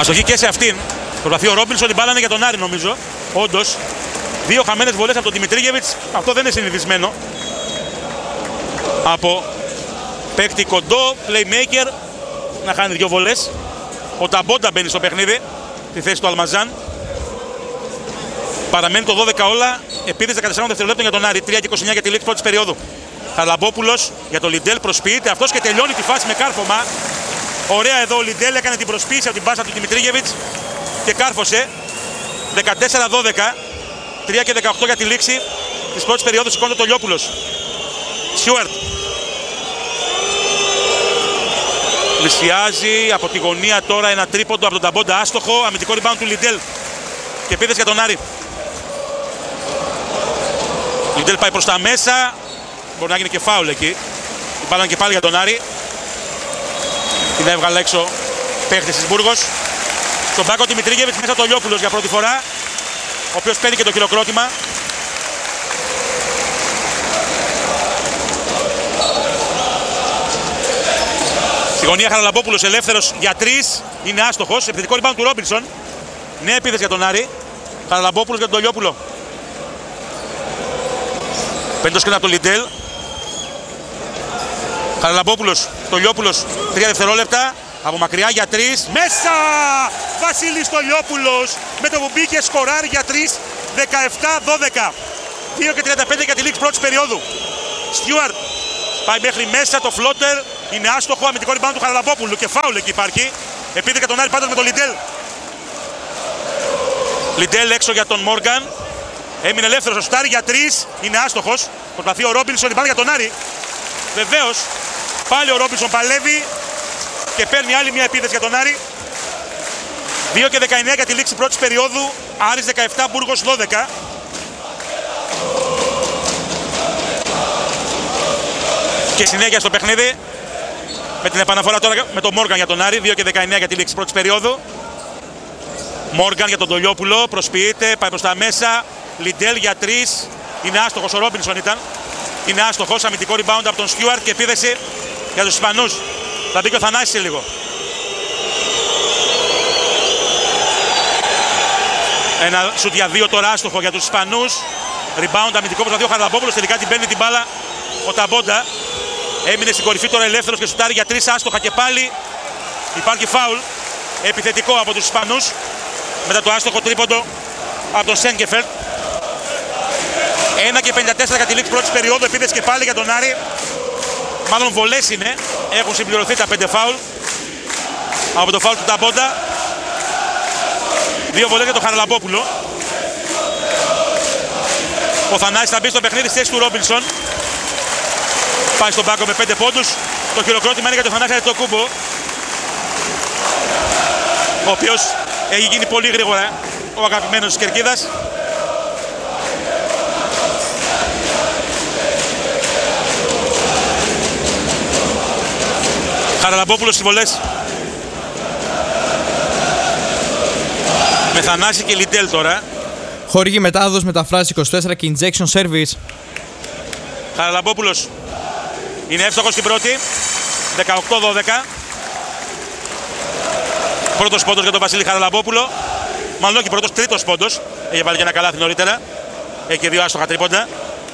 Αστοχή και σε αυτήν. Προσπαθεί ο Ρόμπινσον, η μπάλα είναι για τον Άρη νομίζω. Όντως, 2 χαμένες βολές από τον Δημητρίγεβιτς. Αυτό δεν είναι συνηθισμένο. Από παίκτη κοντό, playmaker, να χάνει 2 βολές. Ο Ταμπόντα μπαίνει στο παιχνίδι, στη θέση του Αλμαζάν. Παραμένει το 12 όλα. Επίδεση 14 δευτερολέπτων για τον Άρη. 3 και 29 για τη λήξη πρώτης περίοδου. Χαραλαμπόπουλος για τον Λιντέλ, προσποιείται αυτός και τελειώνει τη φάση με κάρφωμα. Ωραία εδώ ο Λιντέλ έκανε την προσποίηση από την πάσα του Δημητρίγεβιτς και κάρφωσε. 14-12. 3 και 18 για τη λήξη της πρώτης περίοδου. Σηκώνεται το Λιόπουλος. Στιούαρτ. Πλησιάζει από τη γωνία τώρα ένα τρίποντο από τον Ταμπόντα, άστοχο. Αμυντικό rebound του Λιντέλ και επίθεση για τον Άρη. Λιντέλ πάει προς τα μέσα. Μπορεί να γίνει και φάουλ εκεί. Η μπάλα και πάλι για τον Άρη. Την έβγαλε έξω παίχτης της Μπούργος. Στον πάκο Δημητρίγεβιτς, μέσα το Λιόπουλος για πρώτη φορά, ο οποίος παίρνει και το χειροκρότημα. Στη γωνία Χαραλαμπόπουλος ελεύθερος για 3. Είναι άστοχος. Επιθετικό rebound του Ρόμπινσον. Νέα επίθεση για τον Άρη. Χαραλαμπόπουλος για τον Λιόπουλο. Παίρνει το σκριν από τον Λιντέλ. Χαραλαμπόπουλος, το Λιόπουλος, 3 δευτερόλεπτα. Από μακριά για 3. Μέσα! Βασίλης το Λιόπουλος με το που μπήκε σκοράρει για 3. 17-12. 2 και 35 για τη λήξη πρώτης περίοδου. Στιούαρτ πάει μέχρι μέσα, το φλότερ είναι άστοχο. Αμυντικό rebound του Χαραλαμπόπουλου και φάουλ εκεί υπάρχει. Επίδε για τον Άρη πάντως με τον Λιντέλ. Λιντέλ έξω για τον Μόργαν. Έμεινε ελεύθερος, ο Στάρι για 3. Είναι άστοχος. Προσπαθεί ο Ρόμπινσον, η μπάλα για τον Άρη. Βεβαίως, πάλι ο Ρόμπινσον παλεύει και παίρνει άλλη μια επίθεση για τον Άρη. 2 και 19 για τη λήξη πρώτης περίοδου. Άρης 17, Μπούργος 12. Και συνέχεια στο παιχνίδι με την επαναφορά τώρα με τον Μόργαν για τον Άρη. 2 και 19 για τη λήξη πρώτης περίοδου. Μόργαν για τον Τολιόπουλο, προσποιείται, πάει προς τα μέσα. Λιντέλ για 3. Είναι άστοχος, ο Ρόμπινσον ήταν. Είναι άστοχος, αμυντικό rebound από τον Στιούαρτ και επίθεση για τους Ισπανούς. Θα μπει και ο Θανάσης σε λίγο. Ένα σουτ για 2 τώρα, άστοχο για τους Ισπανούς. Rebound αμυντικό προς τα 2 Χαραλαμπόπουλος. Τελικά την παίρνει την μπάλα ο Ταμπόντα. Έμεινε στην κορυφή τώρα ελεύθερος και σουτάρει για 3, άστοχα και πάλι. Υπάρχει φάουλ επιθετικό από τους Ισπανούς μετά το άστοχο τρίποντο από τον Σέγκεφελτ. 1 και 54 για τη λήξη πρώτης περίοδου. Επίθεση και πάλι για τον Άρη. Μάλλον βολές είναι. Έχουν συμπληρωθεί τα 5 φάουλ από το φάουλ του Ταμπόντα. 2 βολές για τον Χαραλαμπόπουλο. Ο Θανάσης θα μπει στο παιχνίδι στη θέση του Ρόμπινσον. Πάει στον πάγκο με 5 πόντους. Το χειροκρότημα είναι για τον Θανάση Αντετοκούμπο, ο οποίος έχει γίνει πολύ γρήγορα ο αγαπημένος της Κερκίδας. Χαραλαμπόπουλος στις βολές. Με Θανάση και Λιντέλ τώρα. Χορηγή μετάδοση μεταφράση 24 και injection service. Χαραλαμπόπουλος είναι εύστοχος στην πρώτη. 18-12. Πρώτος πόντος για τον Βασίλη Χαραλαμπόπουλο. Μάλλον όχι πρώτος, τρίτος πόντος. Έχει βάλει και ένα καλάθι νωρίτερα. Έχει και 2 άστοχα τρίποντα.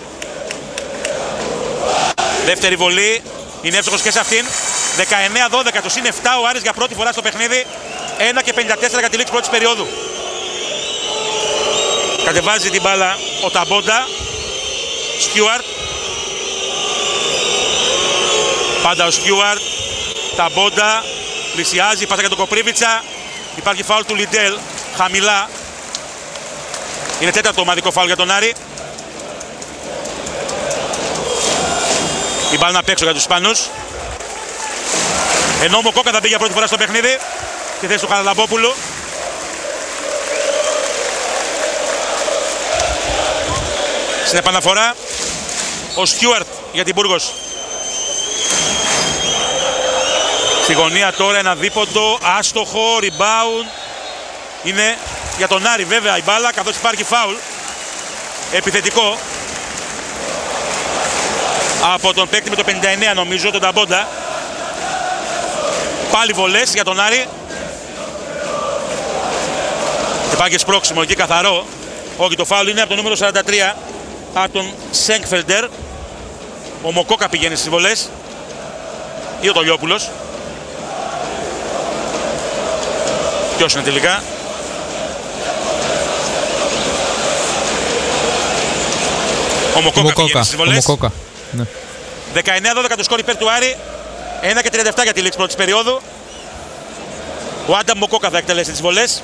Δεύτερη βολή. Είναι εύστοχος και σε αυτήν. 19-12. Το συν 7 ο Άρης για πρώτη φορά στο παιχνίδι. 1 και 54 για τη λήξη πρώτης περίοδου. Κατεβάζει την μπάλα ο Ταμπόντα. Στιούαρτ. Πάντα ο Στιούαρτ. Ταμπόντα. Πλησιάζει. Πάσα για τον Κοπρίβιτσα. Υπάρχει φάουλ του Λιντέλ. Χαμηλά. Είναι τέταρτο ομαδικό φάουλ για τον Άρη. Η μπάλα να παίξω για τους Ισπανούς. Ενώ ο Μοκόκα θα μπει για πρώτη φορά στο παιχνίδι. Στη θέση του Χαραλαμπόπουλου. Στην επαναφορά ο Στιούαρτ για την Μπούργος. Στη γωνία τώρα ένα δίποντο, άστοχο, rebound. Είναι για τον Άρη βέβαια η μπάλα, καθώς υπάρχει φάουλ επιθετικό από τον παίκτη με το 59 νομίζω, τον Ταμπόντα. Πάλι βολές για τον Άρη. Υπάρχει σπρώξιμο εκεί καθαρό. Όχι, το φάουλ είναι από το νούμερο 43, από τον Σέγκφελντερ. Ο Μοκόκα πηγαίνει στις βολές. Ή ο Τολιόπουλος. Ποιος είναι τελικά? Ο Μοκόκα πηγαίνει στις βολές. 19-12 το σκορ υπέρ του Άρη. 1:37 για τη λήξη πρώτης περίοδου. Ο Άνταμ Μοκόκα θα εκτελέσει τις βολές.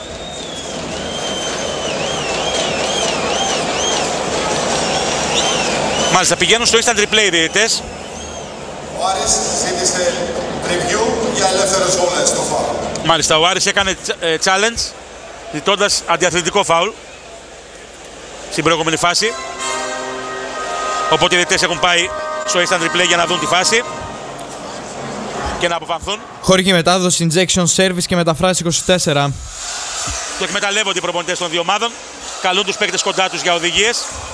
Μάλιστα, πηγαίνουν στο instant replay οι διαιτητές. Ο Άρης ζήτησε review για ελεύθερες βολές στο φάουλ. Μάλιστα, ο Άρης έκανε challenge ζητώντας αντιαθλητικό φάουλ στην προηγούμενη φάση. Οπότε οι διαιτητές έχουν πάει στο instant replay για να δουν τη φάση και να αποφανθούν. Χορηγή μετάδοση, injection service και μεταφράση 24. Το εκμεταλλεύονται οι προπονητές των δύο ομάδων. Καλούν τους παίκτες κοντά τους για οδηγίες.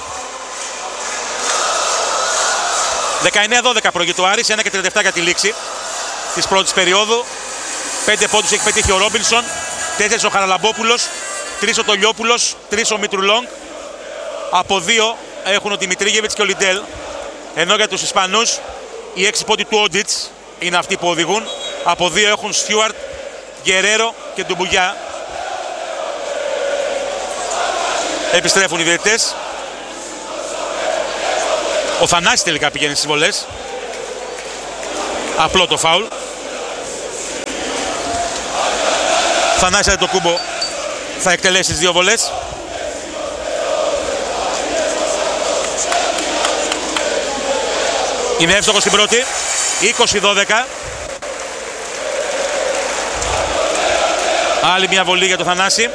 19-12 προηγείται ο Άρης, 1:37 για τη λήξη της πρώτης περίοδου. 5 πόντους έχει πετύχει ο Ρόμπινσον, 4 ο Χαραλαμπόπουλος, 3 ο Τολιόπουλος, 3 ο Μητρουλόγκ. Από 2 έχουν ο Δημητρίγεβιτς και ο Λιντέλ. Ενώ για τους Ισπανούς οι 6 πόντοι του Όντιτς είναι αυτοί που οδηγούν. Από 2 έχουν Στιούαρτ, Γκερέρο και Ντουμπουγιά. Επιστρέφουν οι διαιτητές. Ο Θανάσης τελικά πηγαίνει στις βολές. Απλό το φάουλ. Θανάσης Αντετοκούμπο θα εκτελέσει τις δύο βολές. Είναι εύστοχος στην πρώτη. 20-12. Άλλη μια βολή για το Θανάση.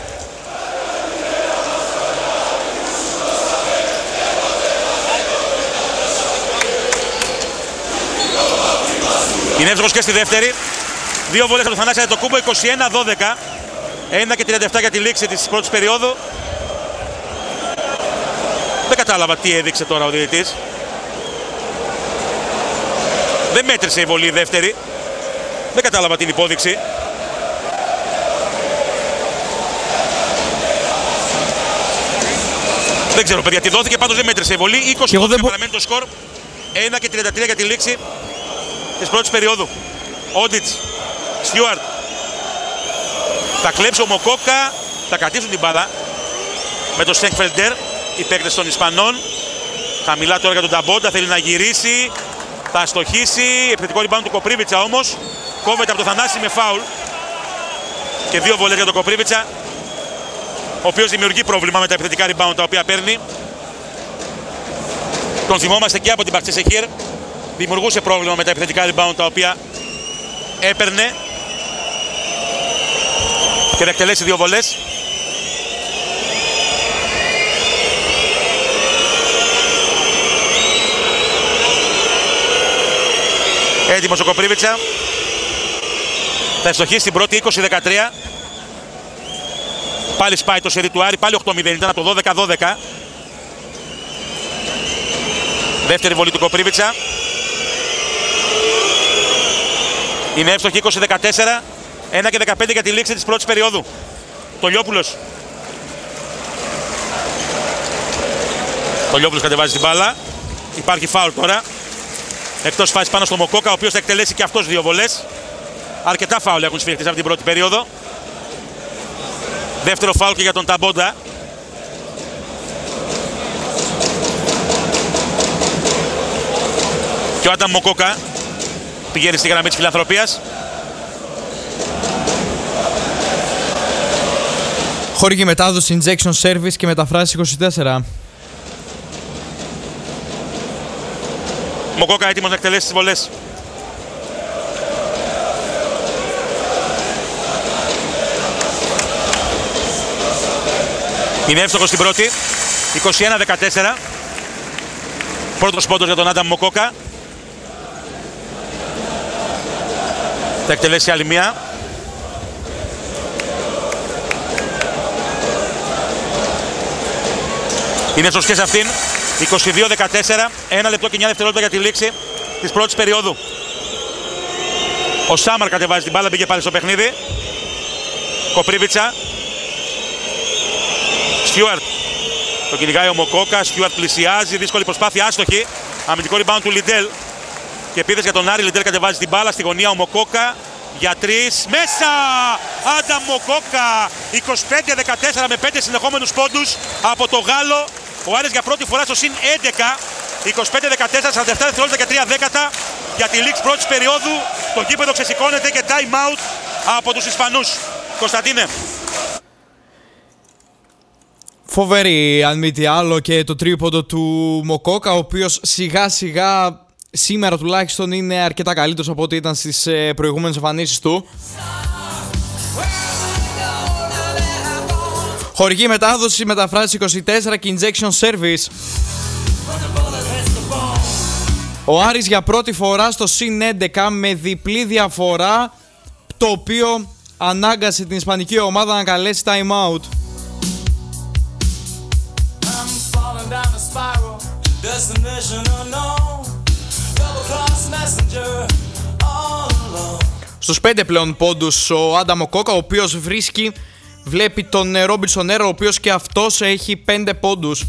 Είναι εύστοχος και στη δεύτερη. Δύο βολές από το Θανάση Αντετοκούμπο. 21-12. 1:37 για τη λήξη της πρώτης περίοδου. Δεν κατάλαβα τι έδειξε τώρα ο διαιτητής. Δεν μέτρησε η βολή η δεύτερη. Δεν κατάλαβα την υπόδειξη. Δεν ξέρω παιδιά τι δόθηκε, πάντως δεν μέτρησε η βολή. 20 παραμένει το σκορ. 1:33 για τη λήξη της πρώτης περίοδου. Όντιτς, Στιούαρτ. Θα κλέψει ο Μοκόκα. Θα κρατήσουν την μπάλα με τον Σέγκφελντερ, οι παίκτες των Ισπανών. Χαμηλά τώρα για τον Ταμπόντα, θέλει να γυρίσει. Θα αστοχίσει. Επιθετικό rebound του Κοπρίβιτσα όμως. Κόβεται από το Θανάση με φάουλ. Και δύο βολές για τον Κοπρίβιτσα, ο οποίος δημιουργεί πρόβλημα με τα επιθετικά rebound τα οποία παίρνει. Τον θυμόμαστε και από την Μπαξεσεχήρ. Δημιουργούσε πρόβλημα με τα επιθετικά rebound τα οποία έπαιρνε. Και θα εκτελέσει δύο βολές. Έτοιμος ο Κοπρίβιτσα. Θα ευστοχίσει στην πρώτη 20-13. Πάλι σπάει το σερί του Άρη. Πάλι 8-0. Ήταν από το 12-12. Δεύτερη βολή του Κοπρίβιτσα. Είναι εύστοχη 20-14. 1:15 για τη λήξη της πρώτης περίοδου. Τολιόπουλος. Τολιόπουλος κατεβάζει την μπάλα. Υπάρχει φάουλ τώρα. Εκτός φάσης πάνω στο Μοκόκα, ο οποίος θα εκτελέσει και αυτός δύο βολές. Αρκετά φάουλ έχουν σφιχτεί από την πρώτη περίοδο. Δεύτερο φάουλ και για τον Ταμπόντα. Και ο Άνταμ Μοκόκα πηγαίνει στη γραμμή της φιλανθρωπίας. Χορηγή μετάδοση, injection service και μεταφράση 24. Μοκόκα έτοιμος να εκτελέσει τις βολές. Είναι εύστοχος στην πρώτη. 21-14. Πρώτος πόντος για τον Άνταμ Μοκόκα. Θα εκτελέσει άλλη μία. Είναι εύστοχος και σε αυτήν. 22-14. 1 λεπτό και 9 δευτερόλεπτα για τη λήξη της πρώτης περίοδου. Ο Σάμαρ κατεβάζει την μπάλα, μπήκε πάλι στο παιχνίδι. Κοπρίβιτσα. Στιούαρτ. Το κυνηγάει ο Μοκόκα. Στιούαρτ πλησιάζει. Δύσκολη προσπάθεια, άστοχη. Αμυντικό rebound του Λιντέλ. Και επίδεση για τον Άρη. Λιντέλ κατεβάζει την μπάλα στη γωνία. Ο Μοκόκα για 3. Μέσα! Άνταμ Μοκόκα. 25-14 με 5 συνεχόμενους πόντους από το Γάλλο. Ο Άρης για πρώτη φορά στο συν 11. 25-14, 47 δευτερόλεπτα και 3 δέκατα για τη λήξη πρώτης περίοδου. Το γήπεδο ξεσηκώνεται και time out από τους Ισπανούς. Κωνσταντίνε. Φοβερή αν μη τι άλλο και το τρίποντο του Μοκόκα, ο οποίος σιγά σιγά σήμερα τουλάχιστον είναι αρκετά καλύτερος από ό,τι ήταν στις προηγούμενες εμφανίσεις του. Χορηγή μετάδοση μεταφράση 24 και injection service. Ο Άρης για πρώτη φορά στο συν 11 με διπλή διαφορά, το οποίο ανάγκασε την ισπανική ομάδα να καλέσει time out. Στους 5 πλέον πόντους ο Άνταμ Μοκόκα, ο οποίος βλέπει τον Ρόμπινσον Νέρο, ο οποίος και αυτός έχει 5 πόντους.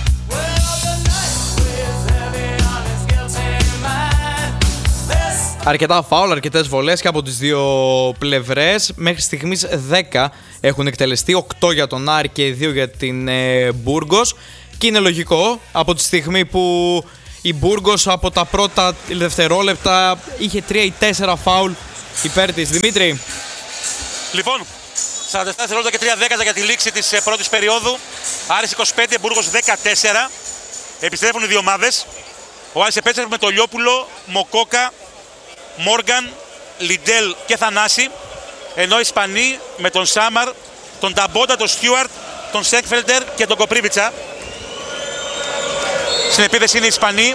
Αρκετά φάουλ, αρκετές βολές και από τις δύο πλευρές. Μέχρι στιγμής 10 έχουν εκτελεστεί, 8 για τον Άρη και 2 για την Μπουργκος. Και είναι λογικό από τη στιγμή που η Μπουργκος από τα πρώτα δευτερόλεπτα είχε 3 ή 4 φάουλ υπέρ της. Δημήτρη. Λοιπόν, 47 δευτερόλεπτα και 3 δέκατα για τη λήξη της πρώτης περίοδου. Άρης 25, Μπουργκος 14. Επιστρέφουν οι δύο ομάδες. Ο Άρης επέστρεψε με τον Λιόπουλο, Μοκόκα, Μόργαν, Λιντέλ και Θανάση, ενώ οι Ισπανοί με τον Σάμαρ, τον Ταμπόντα, τον Στιούαρτ, τον Σέκφελτερ και τον Κοπρίβιτσα. Στην επίθεση είναι οι Ισπανοί.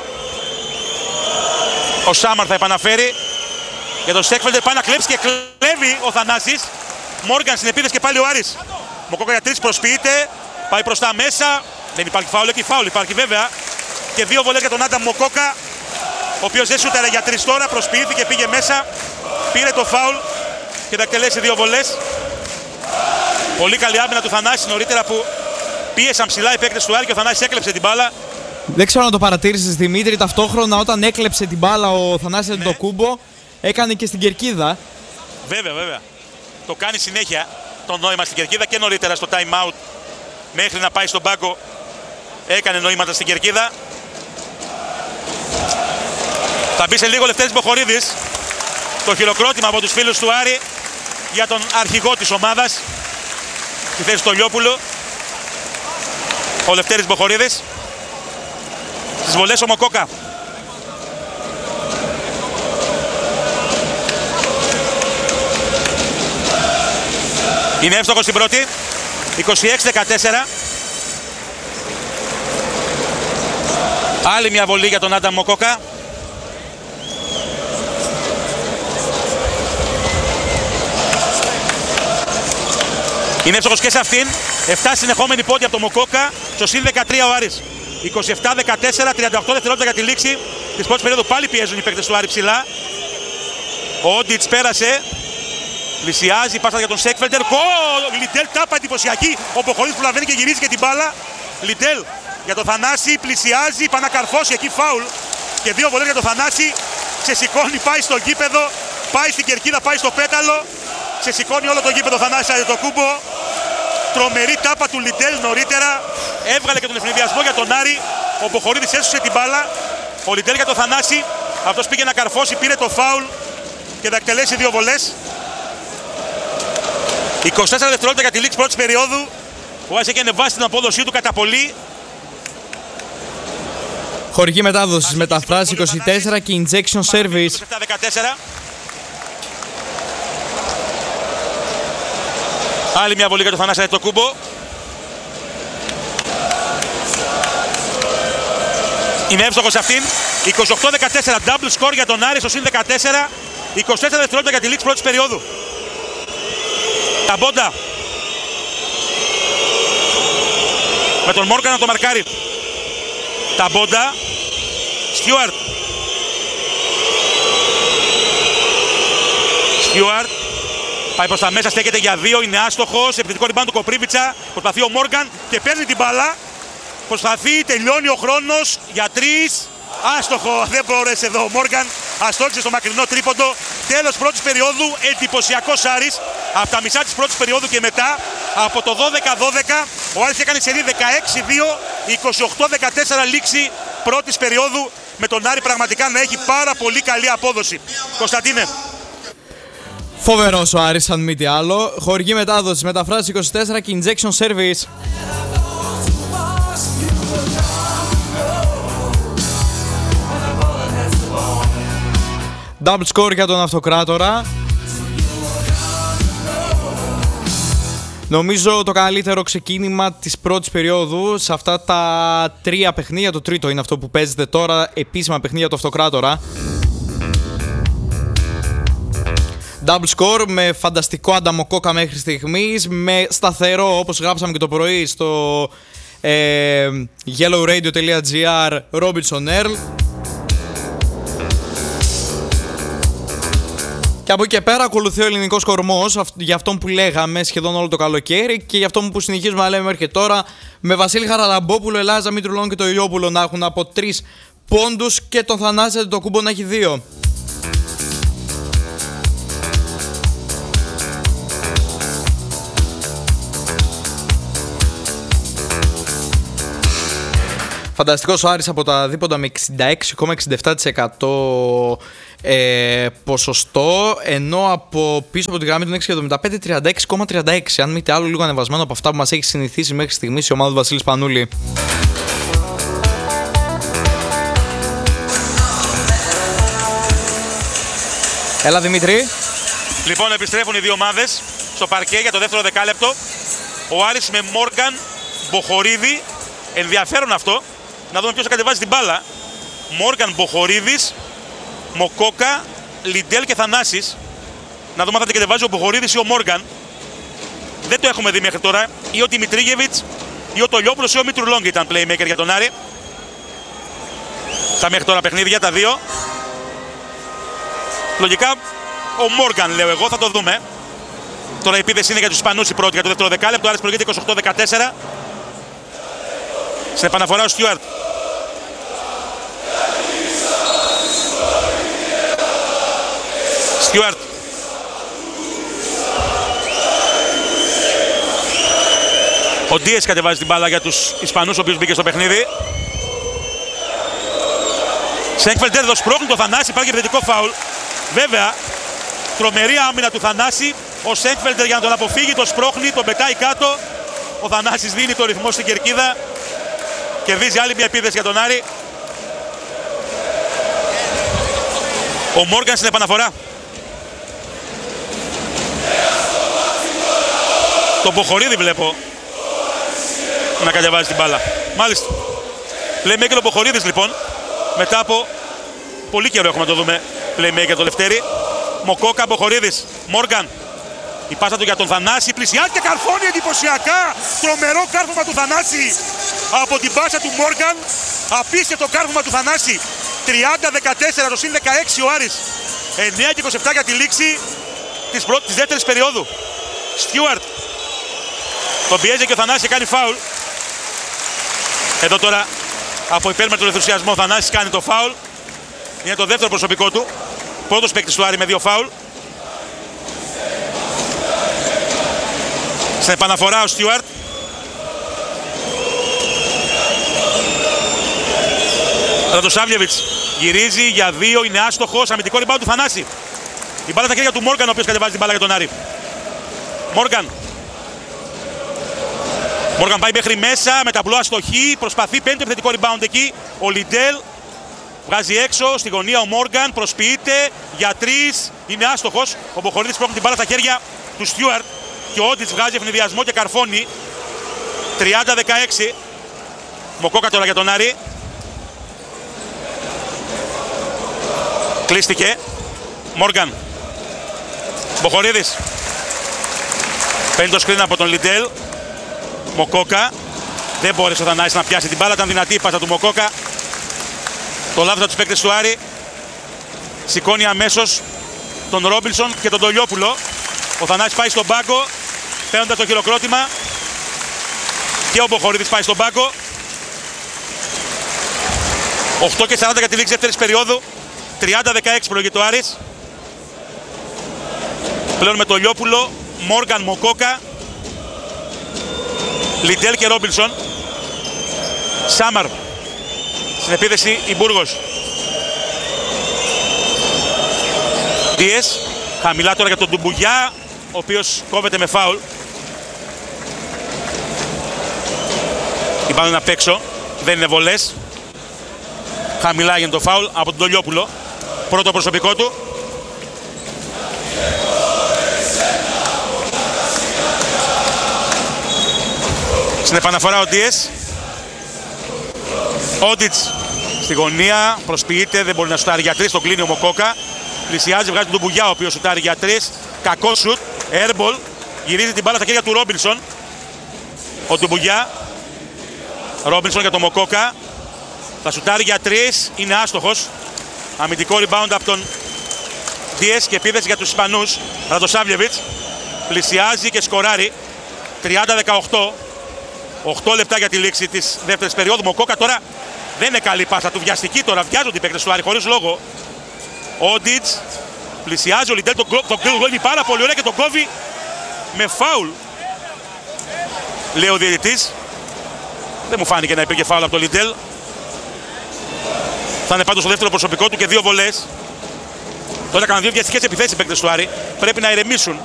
Ο Σάμαρ θα επαναφέρει για τον Σέκφελτερ, πάει να κλέψει και κλέβει ο Θανάσης. Μόργαν στην επίθεση και πάλι ο Άρης. Μοκόκα για 3 προσποιείται, πάει προς τα μέσα, δεν υπάρχει φάουλ, εκεί φάουλ υπάρχει βέβαια. Και 2 βολές για τον Άνταμ Μοκόκα, ο οποίος δεν σούταρε για 3 τώρα, προσποιήθηκε, πήγε μέσα, πήρε το φάουλ και θα εκτελέσει 2 βολές. Πολύ καλή άμυνα του Θανάση νωρίτερα που πίεσαν ψηλά οι παίκτες του Άρη και ο Θανάσης έκλεψε την μπάλα. Δεν ξέρω αν το παρατήρησες, Δημήτρη, ταυτόχρονα όταν έκλεψε την μπάλα ο Θανάσης Αντετοκούμπο, έκανε και στην κερκίδα. Βέβαια. Το κάνει συνέχεια το νόημα στην κερκίδα και νωρίτερα στο time out μέχρι να πάει στον πάγκο. Έκανε νοήματα στην κερκίδα. Θα μπει σε λίγο ο Λευτέρης Μποχορίδης. Το χειροκρότημα από τους φίλους του Άρη για τον αρχηγό της ομάδας. Στη θέση του Λιόπουλου. Ο Λευτέρης Μποχορίδης. Στις βολές ο Μοκόκα. Είναι εύστοχος στην πρώτη. 26-14. Άλλη μια βολή για τον Άνταμ Μοκόκα. Είναι εύστοχος και σε αυτήν. 7 συνεχόμενοι πόντοι από τον Μοκόκα. Στο συν 13 ο Άρης. 27-14, 38 δευτερόλεπτα για τη λήξη της πρώτης περίοδου. Πάλι πιέζουν οι παίκτες του Άρη ψηλά. Ο Όντιτς πέρασε. Πλησιάζει, πάσα για τον Σέκφελτερ. Λιντέλ τάπα εντυπωσιακή. Ο Μποχορίδης που λαβαίνει και γυρίζει και την μπάλα. Λιντέλ για τον Θανάση, πλησιάζει, πάει να καρφώσει εκεί φάουλ. Και 2 βολές για τον Θανάση. Ξεσηκώνει, πάει στο γήπεδο, πάει στην κερκίδα, πάει στο πέταλο. Ξεσηκώνει όλο το γήπεδο Θανάση Αντετοκούμπο. Τρομερή τάπα του Λιντέλ νωρίτερα. Έβγαλε και τον ευνηδιασμό για τον Άρη. Ο Μποχορίδης έσωσε την μπάλα. Ο Λιντέλ για τον Θανάση. Αυτός πήγε να καρφώσει, πήρε το φάουλ και θα εκτελέσει 2 βολές. 24 δευτερόλεπτα για τη λήξη πρώτης περίοδου. Ο Άρης έχει ανεβάσει την απόδοσή του κατά πολύ. Χορηγή μετάδοσης μεταφράση 24 και injection service. 27-14. Άλλη μια βολή για τον Θανάση Αντετοκούμπο. Είναι εύστοχος αυτήν. 28-14. Double score για τον Άρη στο συν 14. 24 δευτερόλεπτα για τη λήξη πρώτης περίοδου. Ταμπόντα. Με τον Μόργαν να το μαρκάρει. Ταμπόντα. Στιούαρτ. Πάει προς τα μέσα, στέκεται για 2, είναι άστοχος. Επιθετικό rebound του Κοπρίβιτσα. Προσπαθεί ο Μόργαν και παίρνει την μπάλα. Προσπαθεί, τελειώνει ο χρόνος για 3. Άστοχο, δεν μπόρεσε εδώ ο Μόργαν. Αστόχησε στο μακρινό τρίποντο. Τέλος πρώτης περίοδου, εντυπωσιακός Άρης. Από τα μισά της πρώτης περίοδου και μετά, από το 12-12, ο Άρης έκανε σερί 16-2, 28-14 λήξη πρώτης περίοδου. Με τον Άρη πραγματικά να έχει πάρα πολύ καλή απόδοση. Κωνσταντίνε. Φοβερός ο Άρης, αν μη τι άλλο. Χορηγή μετάδοση, μεταφράσεις 24 και injection service. Double score για τον Αυτοκράτορα. Νομίζω το καλύτερο ξεκίνημα της πρώτης περίοδου σε αυτά τα 3 παιχνίδια. Το τρίτο είναι αυτό που παίζεται τώρα, επίσημα παιχνίδια του Αυτοκράτορα. Double score με φανταστικό Ανταμοκόκα μέχρι στιγμής, με σταθερό, όπως γράψαμε και το πρωί στο yellowradio.gr, Robinson Earl. Και από εκεί και πέρα ακολουθεί ο ελληνικός κορμός, για αυτόν που λέγαμε σχεδόν όλο το καλοκαίρι και για αυτόν που συνεχίζουμε να λέμε μέχρι και τώρα, με Βασίλη Χαραλαμπόπουλο, Ελλάζα Μητρουλών και το Ηλιόπουλο να έχουν από 3 πόντους και τον Θανάση Αντετοκούμπο να έχει 2. Φανταστικός ο Άρης από τα δίποντα με 66,67% ποσοστό, ενώ από πίσω από τη γραμμή των 6,75 36,36%. Αν μη τι άλλο, λίγο ανεβασμένο από αυτά που μας έχει συνηθίσει μέχρι στιγμής η ομάδα του Βασίλη Σπανούλη. Έλα Δημήτρη. Λοιπόν, επιστρέφουν οι δύο ομάδες στο παρκέ για το δεύτερο δεκάλεπτο. Ο Άρης με Μόργαν, Μποχορίδη. Ενδιαφέρον αυτό. Να δούμε ποιος θα κατεβάζει την μπάλα. Μόργαν, Μποχορίδης, Μοκόκα, Λιντέλ και Θανάσης. Να δούμε αν θα την κατεβάζει ο Μποχορίδης ή ο Μόργαν. Δεν το έχουμε δει μέχρι τώρα. Ή ο Δημητρίγεβιτς, ή ο Τολιόπουλος ή ο Μητρουλόγκ ήταν playmaker για τον Άρη. Τα μέχρι τώρα παιχνίδια, τα δύο. Λογικά ο Μόργαν λέω εγώ, θα το δούμε. Τώρα η επίθεση είναι για τους Ισπανούς η πρώτη για το δεύτερο δεκάλεπτο. Ο Άρης προηγείται 28-14. Στην επαναφορά ο Στιούαρτ. Στιούαρτ. Ο Ντίες κατεβάζει την μπάλα για τους Ισπανούς, ο οποίος μπήκε στο παιχνίδι. Σέγκφελντ δεν σπρώχνει το Θανάση, υπάρχει επιθετικό φάουλ. Βέβαια, τρομερή άμυνα του Θανάση. Ο Σέγκφελντ για να τον αποφύγει το σπρώχνει, τον πετάει κάτω. Ο Θανάσης δίνει το ρυθμό στην κερκίδα. Κερδίζει άλλη μια επίθεση για τον Άρη. Ο Μόργαν στην επαναφορά. Τον Μποχορίδη βλέπω να κατεβάζει την μπάλα. Μάλιστα. Playmaker ο Μποχορίδης λοιπόν. Μετά από πολύ καιρό έχουμε να το δούμε playmaker το Λευτέρη. Μοκόκα, Μποχορίδης, Μόργαν. Η πάσα του για τον Θανάση, πλησιάζει και καρφώνει εντυπωσιακά. Τρομερό κάρφωμα του Θανάση από την πάσα του Μόργαν. Απίστευτο κάρφωμα του Θανάση. 30-14, το συν 16 ο Άρης. 9-27 για τη λήξη της δεύτερης περίοδου. Στιούαρτ. Τον πιέζει και ο Θανάσης κάνει φάουλ. Εδώ τώρα από υπέρμετρο ενθουσιασμό ο Θανάσης κάνει το φάουλ. Είναι το δεύτερο προσωπικό του. Πρώτος παίκτης του Άρη με 2 φάουλ. Στην επαναφορά ο Στιούαρτ. Ρατοσάβλιεβιτς γυρίζει για 2, είναι άστοχος. Αμυντικό rebound του Θανάση. Η μπάλα στα χέρια του Μόργαν, ο οποίος κατεβάζει την μπάλα για τον Άρη. Μόργαν. Μόργαν πάει μέχρι μέσα με ταμπλό αστοχή. Προσπαθεί, παίρνει το επιθετικό rebound εκεί. Ο Λιντέλ βγάζει έξω στη γωνία. Ο Μόργαν προσποιείται για 3. Είναι άστοχος. Ο Μποχορίδης πρόκειται την μπάλα στα χέρια του Στιούαρτ. Και ο Όντιτς βγάζει ευνηδιασμό και καρφώνει. 30-16. Μοκόκα τώρα για τον Άρη. Κλείστηκε. Μόργαν. Μποχορίδης. Παίρνει το screen από τον Λιντέλ. Μοκόκα. Δεν μπόρεσε ο Θανάσης να πιάσει την μπάλα. Ήταν δυνατή η πάσα του Μοκόκα. Το λάθος από τους παίκτες του Άρη. Σηκώνει αμέσως τον Ρόμπινσον και τον Τολιόπουλο. Ο Θανάσης πάει στον πάγκο, παίρνοντας το χειροκρότημα. Και ο Μποχορίδης πάει στον πάγκο. 8:40 για τη λήξη δεύτερης περίοδου. 30-16 προηγείται ο Άρης. Πλέον με τον Λιόπουλο, Μόργαν, Μοκόκα, Λιντέλ και Ρόμπινσον. Σάμαρ στην επίθεση η Μπούργος. Δίες, χαμηλά τώρα για τον Ντουμπουγιά, ο οποίος κόβεται με φάουλ. Η μπάλα είναι απ' έξω, δεν είναι βολές. Χαμηλά έγινε το φάουλ από τον Λιόπουλο. Πρώτο προσωπικό του. Στην επαναφορά ο Ντίες. Όντιτς στη γωνία, προσποιείται, δεν μπορεί να σουτάρει για 3, τον κλείνει ο Μοκόκα. Πλησιάζει, βγάζει τον Ντουμπουγιά, ο οποίος σουτάρει για 3. Κακό σουτ, airball. Γυρίζει την μπάλα στα χέρια του Ρόμπινσον. Ο Ντουμπουγιά. Ρόμπινσον για τον Μοκόκα. Θα σουτάρει για 3, είναι άστοχος. Αμυντικό rebound από τον Ντίες και επίθεση για τους Ισπανούς. Ραντοσάβλιεβιτς πλησιάζει και σκοράρει. 30-18. 8 λεπτά για τη λήξη της δεύτερης περίοδου. Μοκόκα τώρα δεν είναι καλή πάσα του, βιαστική τώρα. Βιάζονται οι παίκτες του Άρη χωρίς λόγο. Ο Ντιτς πλησιάζει, ο Λιντέλ τον κλείνει πάρα πολύ ωραία και τον κόβει με φάουλ. Λέει ο διαιτητής. Δεν μου φάνηκε να υπήρχε φάουλ από τον Λιντέλ. Θα είναι πάντως στο δεύτερο προσωπικό του και 2 βολές. Τώρα έκαναν 2 βιαστικές επιθέσεις οι παίκτες του Άρη. Πρέπει να ηρεμήσουν.